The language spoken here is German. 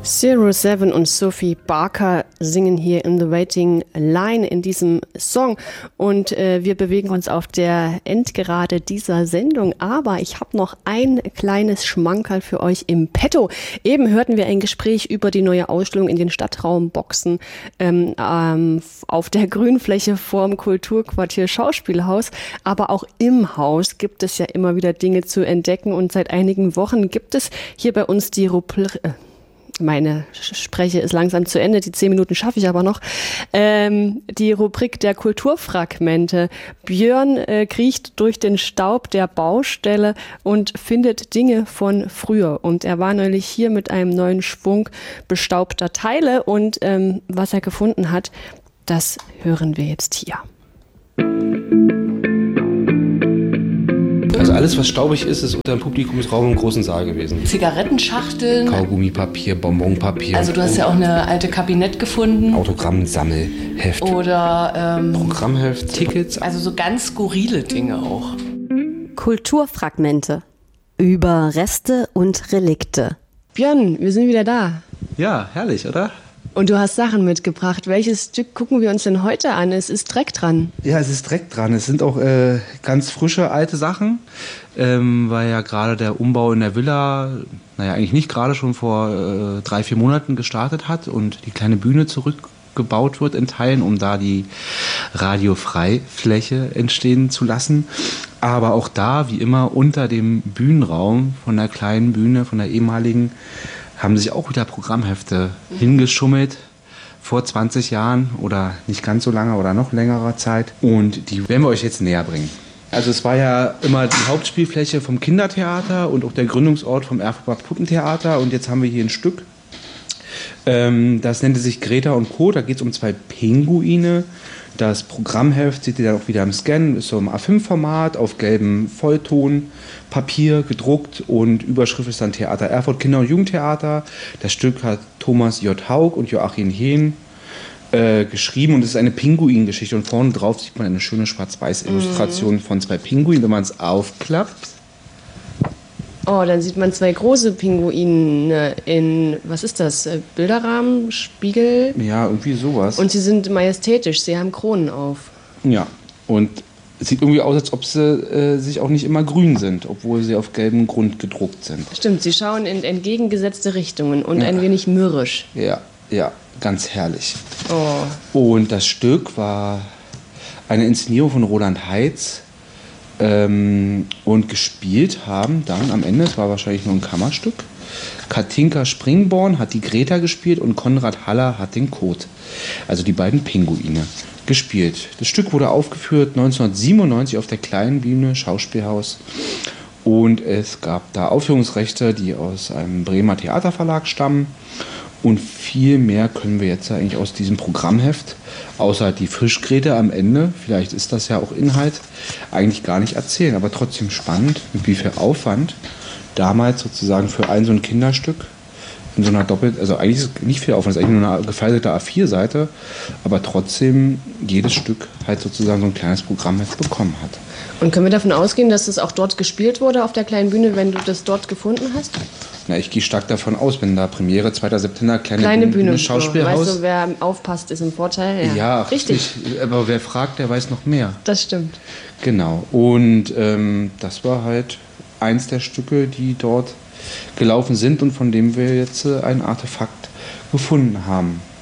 Zero Seven und Sophie Barker singen hier in The Waiting Line in diesem Song und wir bewegen uns auf der Endgerade dieser Sendung, aber ich habe noch ein kleines Schmankerl für euch im Petto. Eben hörten wir ein Gespräch über die neue Ausstellung in den Stadtraumboxen auf der Grünfläche vorm Kulturquartier Schauspielhaus, aber auch im Haus gibt es ja immer wieder Dinge zu entdecken und seit einigen Wochen gibt es hier bei uns die meine Spreche ist langsam zu Ende, die 10 Minuten schaffe ich aber noch. Die Rubrik der Kulturfragmente. Björn kriecht durch den Staub der Baustelle und findet Dinge von früher. Und er war neulich hier mit einem neuen Schwung bestaubter Teile. Und was er gefunden hat, das hören wir jetzt hier. Also alles, was staubig ist, ist unter dem Publikumsraum im großen Saal gewesen. Zigarettenschachteln. Kaugummipapier, Bonbonpapier. Also du hast ja auch eine alte Kabinett gefunden. Autogrammsammelheft. Oder Programmheft, Tickets. Also so ganz skurrile Dinge auch. Kulturfragmente. Über Reste und Relikte. Björn, wir sind wieder da. Ja, herrlich, oder? Und du hast Sachen mitgebracht. Welches Stück gucken wir uns denn heute an? Es ist Dreck dran. Ja, es ist Dreck dran. Es sind auch ganz frische alte Sachen, weil ja gerade der Umbau in der Villa, eigentlich nicht gerade, schon vor 3-4 Monaten gestartet hat und die kleine Bühne zurückgebaut wird in Teilen, um da die Radiofreifläche entstehen zu lassen. Aber auch da, wie immer, unter dem Bühnenraum von der kleinen Bühne, von der ehemaligen, haben sich auch wieder Programmhefte hingeschummelt vor 20 Jahren oder nicht ganz so lange oder noch längerer Zeit. Und die werden wir euch jetzt näher bringen. Also es war ja immer die Hauptspielfläche vom Kindertheater und auch der Gründungsort vom Erfurter Puppentheater. Und jetzt haben wir hier ein Stück, das nannte sich Greta und Co. Da geht es um 2 Pinguine. Das Programmheft seht ihr dann auch wieder im Scan, ist so im A5-Format auf gelbem Volltonpapier gedruckt und Überschrift ist dann Theater Erfurt Kinder- und Jugendtheater. Das Stück hat Thomas J. Haug und Joachim Hehn geschrieben und es ist eine Pinguin-Geschichte und vorne drauf sieht man eine schöne Schwarz-Weiß-Illustration von 2 Pinguinen, wenn man es aufklappt. Oh, dann sieht man 2 große Pinguine in, was ist das, Bilderrahmen, Spiegel? Ja, irgendwie sowas. Und sie sind majestätisch, sie haben Kronen auf. Ja, und es sieht irgendwie aus, als ob sie sich auch nicht immer grün sind, obwohl sie auf gelbem Grund gedruckt sind. Stimmt, sie schauen in entgegengesetzte Richtungen und ein wenig mürrisch. Ja, ganz herrlich. Oh. Und das Stück war eine Inszenierung von Roland Heitz. Und gespielt haben dann am Ende, es war wahrscheinlich nur ein Kammerstück, Katinka Springborn hat die Greta gespielt und Konrad Haller hat den Kot, also die beiden Pinguine, gespielt. Das Stück wurde aufgeführt 1997 auf der kleinen Bühne Schauspielhaus und es gab da Aufführungsrechte, die aus einem Bremer Theaterverlag stammen. Und viel mehr können wir jetzt eigentlich aus diesem Programmheft, außer die Fischgräte am Ende, vielleicht ist das ja auch Inhalt, eigentlich gar nicht erzählen. Aber trotzdem spannend, mit wie viel Aufwand damals sozusagen für so ein Kinderstück in so einer also eigentlich ist es nicht viel Aufwand, es ist eigentlich nur eine gefaltete A4-Seite, aber trotzdem jedes Stück halt sozusagen so ein kleines Programmheft bekommen hat. Und können wir davon ausgehen, dass das auch dort gespielt wurde auf der kleinen Bühne, wenn du das dort gefunden hast? Na, ich gehe stark davon aus, wenn da Premiere 2. September, kleine Bühne Schauspielhaus. Weißt du, wer aufpasst, ist im Vorteil. Ja, richtig. Aber wer fragt, der weiß noch mehr. Das stimmt. Genau. Und das war halt eins der Stücke, die dort gelaufen sind und von dem wir jetzt ein Artefakt gefunden haben.